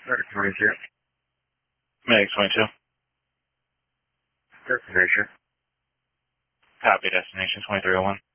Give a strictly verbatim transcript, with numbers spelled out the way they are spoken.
Medic twenty-two. Medic twenty-two. Destination. Copy, destination twenty-three oh one.